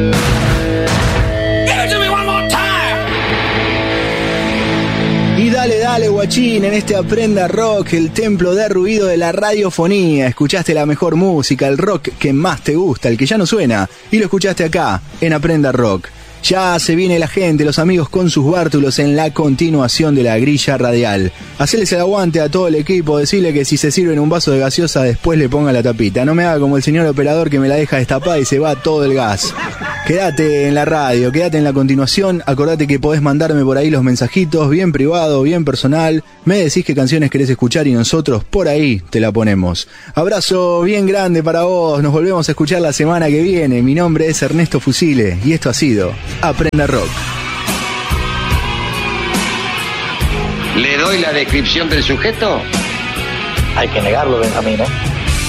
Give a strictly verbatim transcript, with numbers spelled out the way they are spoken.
Y dale, dale, guachín, en este Aprenda Rock, el templo de ruido de la radiofonía. Escuchaste la mejor música, el rock que más te gusta, el que ya no suena, y lo escuchaste acá, en Aprenda Rock. Ya se viene la gente, los amigos con sus bártulos en la continuación de la grilla radial. Hacerles el aguante a todo el equipo, decirle que si se sirven un vaso de gaseosa después le ponga la tapita. No me haga como el señor operador que me la deja destapada y se va todo el gas. Quédate en la radio, quédate en la continuación. Acordate que podés mandarme por ahí los mensajitos, bien privado, bien personal. Me decís qué canciones querés escuchar y nosotros por ahí te la ponemos. Abrazo bien grande para vos, nos volvemos a escuchar la semana que viene. Mi nombre es Ernesto Fusile y esto ha sido Aprenda Rock. ¿Le doy la descripción del sujeto? Hay que negarlo, Benjamín, ¿eh?